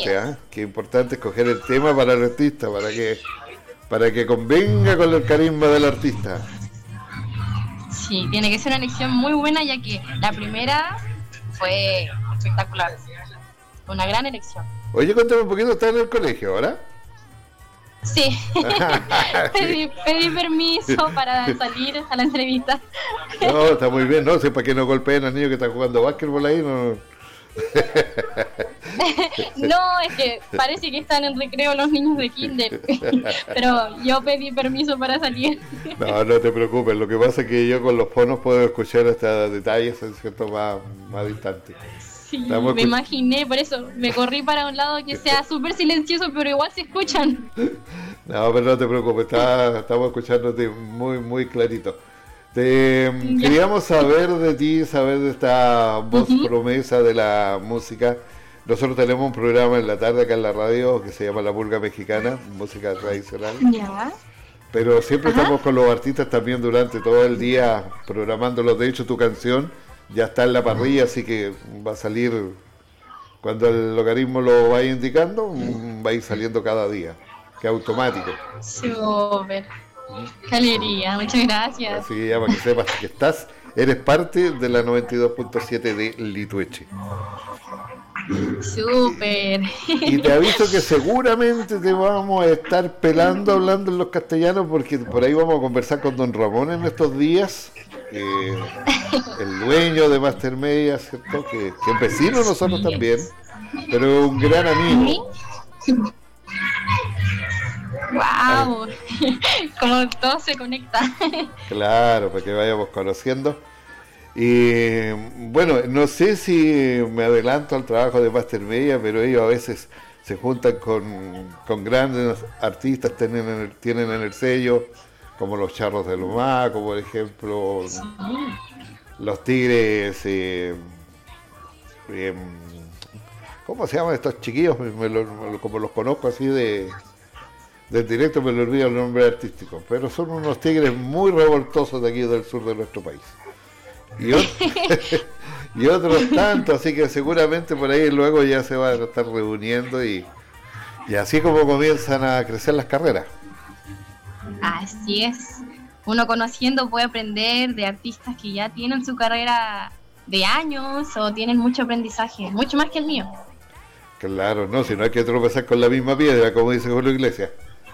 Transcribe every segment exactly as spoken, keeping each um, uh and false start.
importante, ¿ah? ¿eh? Qué importante escoger el tema para el artista, para que para que convenga con el carisma del artista. Sí, tiene que ser una elección muy buena, ya que la primera fue espectacular. Una gran elección. Oye, cuéntame un poquito, ¿estás en el colegio ahora? Sí, pedí, pedí permiso para salir a la entrevista. No, está muy bien, no sé para qué no golpeen a niños que están jugando básquetbol ahí, no. No, es que parece que están en recreo los niños de kinder, pero yo pedí permiso para salir. No, no te preocupes, lo que pasa es que yo con los fonos puedo escuchar hasta detalles en cierto más, más distante. Sí, Estamos me escuch- imaginé, por eso me corrí para un lado que sea súper silencioso, pero igual se escuchan. No, pero no te preocupes, está, estamos escuchándote muy, muy clarito. Te, queríamos saber de ti, saber de esta voz uh-huh. promesa de la música. Nosotros tenemos un programa en la tarde acá en la radio que se llama La Pulga Mexicana, música tradicional. Ya. Pero siempre Ajá. estamos con los artistas también durante todo el día programándolos. De hecho, tu canción ya está en la parrilla, así que va a salir, cuando el logaritmo lo vaya indicando, va a ir saliendo cada día, que es automático. Súper. Qué alegría, muchas gracias. Así que ya para que sepas que estás, eres parte de la noventa y dos punto siete de Litueche. Súper. Y te aviso que seguramente te vamos a estar pelando hablando en los castellanos, porque por ahí vamos a conversar con don Ramón en estos días, eh, el dueño de Master Media, ¿cierto? Que, que es vecino de nosotros también, pero un gran amigo. Wow, como todo se conecta. Claro, para que vayamos conociendo. Y bueno, no sé si me adelanto al trabajo de Master Media, pero ellos a veces se juntan con, con grandes artistas, tienen en, el, tienen en el sello, como los Charros de Lumaco, por ejemplo, sí. Los Tigres, eh, eh, ¿cómo se llaman estos chiquillos? Me lo, me lo, como los conozco así de... Del directo me lo olvido el nombre artístico, pero son unos tigres muy revoltosos de aquí del sur de nuestro país. Y, ot- y otros tantos, así que seguramente por ahí luego ya se van a estar reuniendo y, y así como comienzan a crecer las carreras. Así es. Uno conociendo puede aprender de artistas que ya tienen su carrera de años o tienen mucho aprendizaje, mucho más que el mío. Claro, no, si no hay que tropezar con la misma piedra, como dice Julio Iglesias.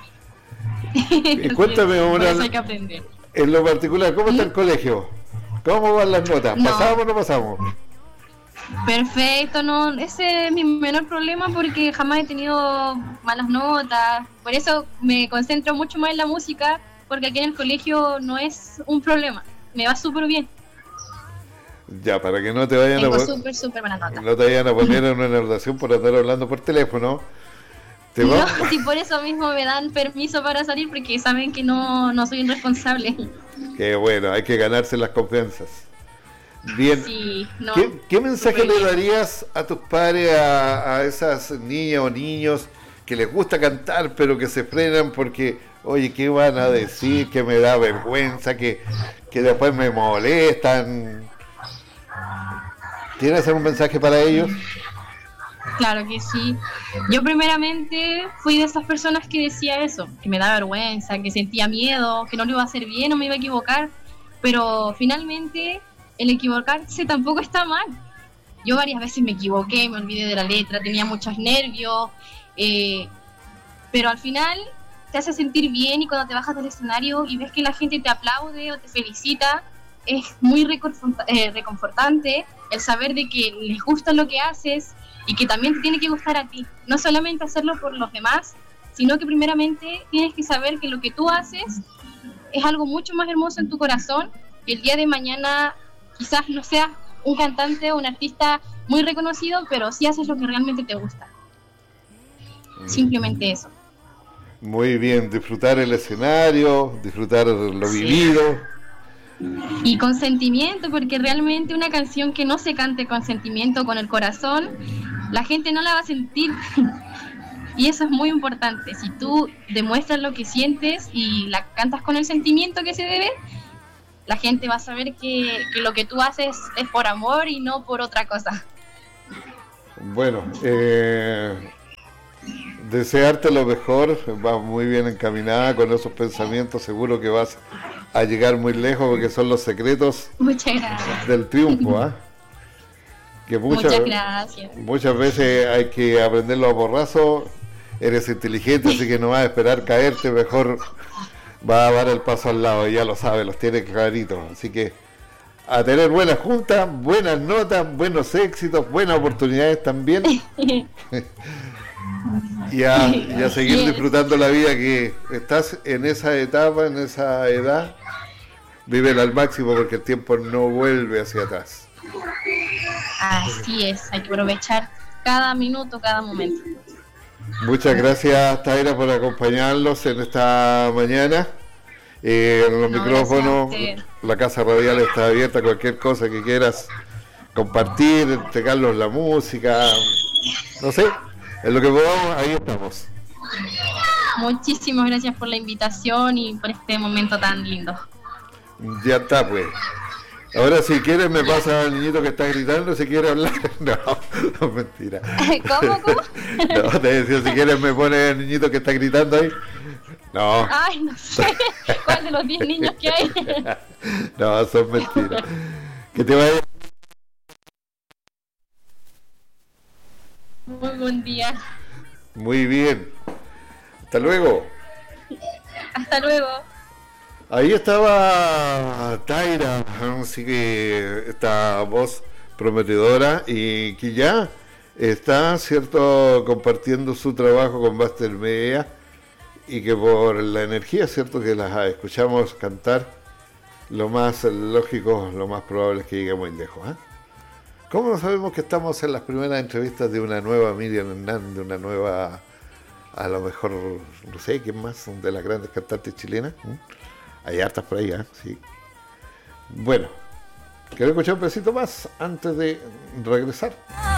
Y cuéntame ahora, en lo particular, ¿cómo está el colegio? ¿Cómo van las notas? ¿Pasamos o no pasamos? Perfecto, no, ese es mi menor problema porque jamás he tenido malas notas, por eso me concentro mucho más en la música, porque aquí en el colegio no es un problema, me va súper bien. Ya, para que no te vayan Tengo a súper, súper buena nota. No te vayan a poner en una anotación por andar hablando por teléfono. ¿Te no, va? si por eso mismo me dan permiso para salir, porque saben que no, no soy irresponsable. Qué bueno, hay que ganarse las confianzas. Bien, sí, no, ¿Qué, ¿qué mensaje le darías a tus padres, a, a esas niñas o niños que les gusta cantar pero que se frenan porque, oye, ¿qué van a decir? Que me da vergüenza, que, que después me molestan. ¿Tienes algún mensaje para ellos? Claro que sí. Yo primeramente fui de esas personas que decía eso, que me da vergüenza, que sentía miedo, que no lo iba a hacer bien o me iba a equivocar, pero finalmente el equivocarse tampoco está mal. Yo varias veces me equivoqué, me olvidé de la letra, tenía muchos nervios, eh, pero al final te hace sentir bien y cuando te bajas del escenario y ves que la gente te aplaude o te felicita, es muy reconfortante el saber de que les gusta lo que haces y que también te tiene que gustar a ti. No solamente hacerlo por los demás, sino que primeramente tienes que saber que lo que tú haces es algo mucho más hermoso en tu corazón, y el día de mañana quizás no seas un cantante o un artista muy reconocido, pero sí haces lo que realmente te gusta. Simplemente eso. Muy bien, disfrutar el escenario, disfrutar lo sí. vivido. Y con sentimiento, porque realmente una canción que no se cante con sentimiento, con el corazón, la gente no la va a sentir. Y eso es muy importante. Si tú demuestras lo que sientes y la cantas con el sentimiento que se debe, la gente va a saber que, que lo que tú haces es por amor y no por otra cosa. Bueno, eh, desearte lo mejor, vas muy bien encaminada con esos pensamientos, seguro que vas a llegar muy lejos porque son los secretos Muchas gracias. del triunfo, ¿ah? Que muchas, Muchas gracias. Muchas veces hay que aprenderlo a porrazo, eres inteligente, así que no vas a esperar caerte, mejor vas a dar el paso al lado, ya lo sabes, los tienes claritos, así que a tener buenas juntas, buenas notas, buenos éxitos, buenas oportunidades también. y, a, y a seguir disfrutando la vida, que estás en esa etapa, en esa edad, vívela al máximo porque el tiempo no vuelve hacia atrás. Así es, hay que aprovechar cada minuto, cada momento. Muchas gracias, Taira, por acompañarnos en esta mañana. Eh, en los no, micrófonos, la casa radial está abierta, cualquier cosa que quieras compartir, entregarnos la música, no sé, en lo que podamos, ahí estamos. Muchísimas gracias por la invitación y por este momento tan lindo. Ya está, pues. Ahora, si quieres, me pasa al niñito que está gritando, si quiere hablar. No, no, mentira. ¿Cómo, cómo? No, te decía, si quieres, me pone el niñito que está gritando ahí. No. Ay, no sé. ¿Cuál de los diez niños que hay? No, son mentiras. Que te vaya. Muy buen día. Muy bien. Hasta luego. Hasta luego. Ahí estaba Taira, así que esta voz prometedora y que ya está, cierto, compartiendo su trabajo con Buster Media y que por la energía, cierto, que las escuchamos cantar, lo más lógico, lo más probable es que llegue muy lejos, ¿eh? ¿Cómo no sabemos que estamos en las primeras entrevistas de una nueva Miriam Hernández, de una nueva, a lo mejor, no sé, ¿quién más? De las grandes cantantes chilenas? ¿eh? Hay hartas por ahí, ¿eh? Sí. Bueno, quiero escuchar un pedacito más antes de regresar.